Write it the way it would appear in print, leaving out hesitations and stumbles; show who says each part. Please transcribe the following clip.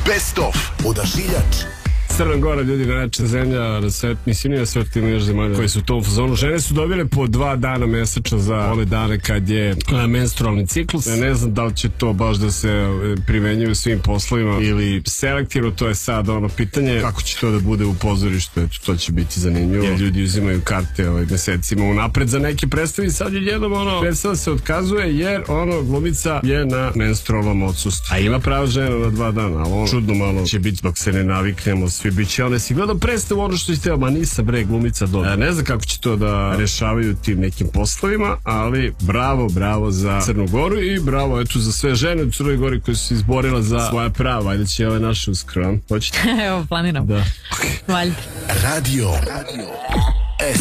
Speaker 1: Best of Odašiljač.
Speaker 2: Crna Gora, ljudi, najjača zemlja na svet, mislim nije na svet, ima još zemalja koji su u tom fazonu. Žene su dobile po 2 dana mesečno za one dane kad je menstrualni ciklus. Ne znam da li će to baš da se primenjuje u svim poslovima ili selektivno, to je sad ono pitanje kako će to da bude u pozorištu. Eto, to će biti zanimljivo, jer ljudi uzimaju karte mesecima unapred za neke predstave i sad je jednom predstava se otkazuje jer glumica je na menstrualnom odsustvu. A ima pravo žena na 2 dana, ali čudno malo će biti dok se ne naviknemo svi. Biće one, si gledao predstavu ono što ste, ma nisam bre, glumica dobra. Ne znam kako će to da rešavaju tim nekim poslovima, ali bravo za Crnu Goru i bravo eto za sve žene u Crnoj Gori koje su se izborile za svoja prava. Ajde će ove naše uskoro. Hoćete?
Speaker 3: Evo, planiram.
Speaker 2: Da.
Speaker 3: Valjda.
Speaker 1: Radio